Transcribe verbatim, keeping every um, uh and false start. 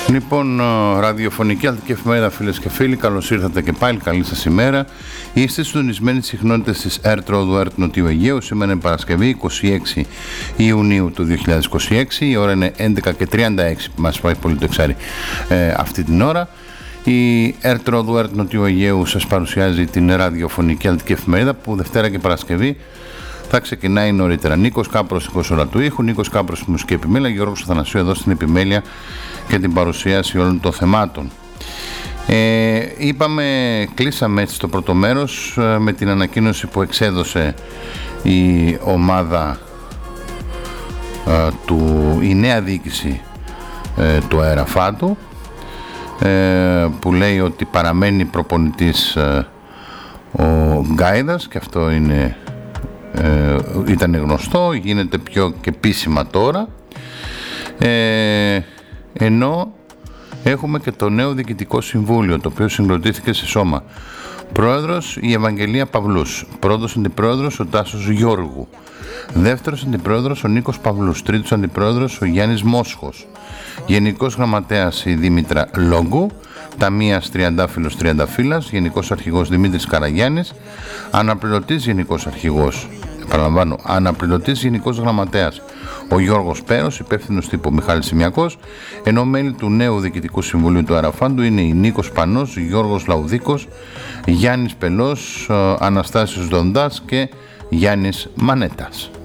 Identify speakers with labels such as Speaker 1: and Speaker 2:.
Speaker 1: Λοιπόν, ραδιοφωνική Αττική Εφημερίδα, φίλες και φίλοι, καλώς ήρθατε και πάλι, καλή σας ημέρα. Είστε συντονισμένοι στις συχνότητες της ΕΡΤ Ρόδου ΕΡΤ Νοτιού Αιγαίου. Σήμερα είναι Παρασκευή, είκοσι έξι Ιουνίου του δύο χιλιάδες είκοσι έξι. Η ώρα είναι έντεκα και τριάντα έξι, που μας πάει πολύ το εξάρι ε, αυτή την ώρα. Η ΕΡΤ Ρόδου ΕΡΤ Νοτιού Αιγαίου σας παρουσιάζει την ραδιοφωνική Αττική Εφημερίδα, που Δευτέρα και Παρασκευή θα ξεκινάει νωρίτερα. Νίκος Κάπρος, εικοστή ώρα του ήχου, Νίκος Κάπρος στη μουσική επιμέλεια, Γιώργος Αθανασίου εδώ στην επιμέλεια και την παρουσίαση όλων των θεμάτων. Ε, είπαμε, κλείσαμε έτσι το πρώτο μέρος ε, με την ανακοίνωση που εξέδωσε η ομάδα ε, του, η νέα διοίκηση ε, του Αεραφάτου, ε, που λέει ότι παραμένει προπονητής ε, ο Γκάιδας, και αυτό είναι Ε, ήταν γνωστό, γίνεται πιο και επίσημα τώρα, ε, ενώ έχουμε και το νέο Διοικητικό Συμβούλιο, το οποίο συγκροτήθηκε σε σώμα. Πρόεδρος η Ευαγγελία Παυλούς, πρώτος αντιπρόεδρος ο Τάσος Γιώργου, δεύτερος αντιπρόεδρος ο Νίκος Παυλούς, τρίτος αντιπρόεδρος ο Γιάννης Μόσχος, γενικός γραμματέας η Δήμητρα Λόγκου, ταμείας Τριαντάφυλλος Τριανταφύλλας, γενικός αρχηγός Δημήτρης Καραγιάννης, αναπληρωτής γενικός αρχηγός, επαναλαμβάνω, αναπληρωτής γενικός γραμματέας ο Γιώργος Πέρος, υπεύθυνος τύπου Μιχάλης Σημιακός, ενώ μέλη του νέου Διοικητικού Συμβουλίου του Αεραφάντου είναι η Νίκος Πανός, Γιώργος Λαουδίκος, Γιάννης Πελός, Αναστάσιος Δοντάς και Γιάννης Μανέτας.